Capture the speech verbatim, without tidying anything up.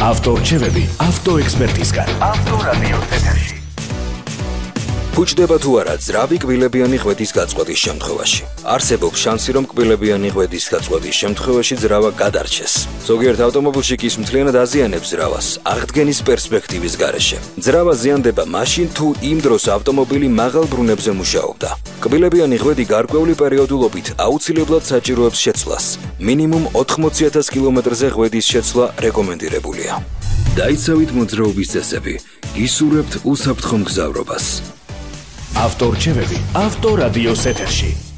ავტორჩევები ავტოექსპერტისგან. ავტორადიოს ეთერში. Puçდება თუ არა ძრავი კბილებიანი ღვედის გაწყვეტის შემთხვევაში. არსებობს შანსი, რომ კბილებიანი ღვედის გაწყვეტის შემთხვევაში ძრავა გადარჩეს. ზოგიერთ ავტომობილში კი ის მთლიანად აზიანებს ძრავას აღდგენის პერსპექტივის გარეშე. ძრავა ზიანდება მაშინ, თუ იმ დროს ავტომობილი მაღალ ბრუნებზე მუშაობდა. კბილებიანი ღვედი გარკვეული პერიოდულობით აუცილებლად საჭიროებს შეცვლას. მინიმუმ ოთხმოცი ათას კილომეტრზე ღვედის შეცვლა რეკომენდირებულია. დაიცავით მოძრაობის წესები, ისურვებთ უსაფრთხო მგზავრობას. ავტორჩევები ავტორადიოს ეთერში.